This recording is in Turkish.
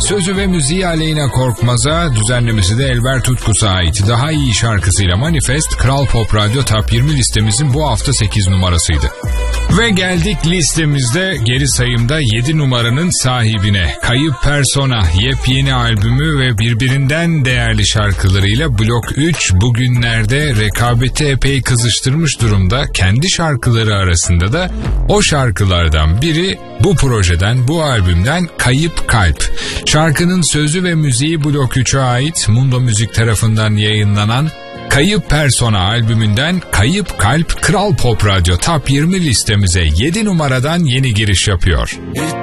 Sözü ve müziği Aleyna Korkmaz'a, düzenlemesi de Elber Tutkus'a ait Daha İyi şarkısıyla Manifest, Kral Pop Radyo Top 20 listemizin bu hafta 8 numarasıydı. Ve geldik listemizde geri sayımda 7 numaranın sahibine. Kayıp Persona yepyeni albümü ve birbirinden değerli şarkılarıyla Blok 3 bugünlerde rekabeti epey kızıştırmış durumda. Kendi şarkıları arasında da o şarkılardan biri bu projeden, bu albümden Kayıp Kalp. Şarkının sözü ve müziği Blok 3'e ait, Mundo Müzik tarafından yayınlanan Kayıp Persona albümünden Kayıp Kalp, Kral Pop Radyo Top 20 listemize 7 numaradan yeni giriş yapıyor.